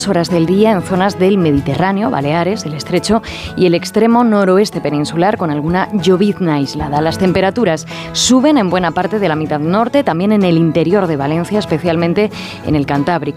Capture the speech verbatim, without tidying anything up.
horas del día en zonas del Mediterráneo, Baleares, el Estrecho y el extremo noroeste peninsular, con alguna llovizna aislada. Las temperaturas suben en buena parte de la mitad norte, también en el interior de Valencia, especialmente en el Cantábrico.